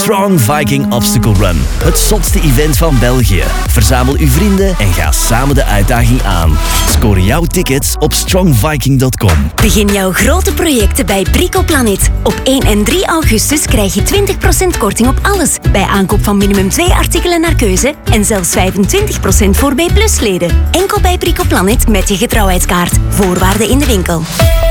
Strong Viking Obstacle Run. Het zotste event van België. Verzamel uw vrienden en ga samen de uitdaging aan. Score jouw tickets op strongviking.com. Begin jouw grote projecten bij Bricoplanet. Op 1 en 3 augustus krijg je 20% korting op alles. Bij aankoop van minimum 2 artikelen naar keuze. En zelfs 25% voor B+-leden. Enkel bij Bricoplanet met je getrouwheidskaart. Voorwaarden in de winkel.